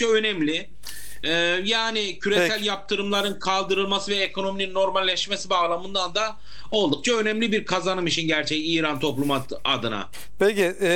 oldukça önemli. Yani küresel Peki. yaptırımların kaldırılması ve ekonominin normalleşmesi bağlamından da oldukça önemli bir kazanım işin gerçeği İran toplumu adına. Peki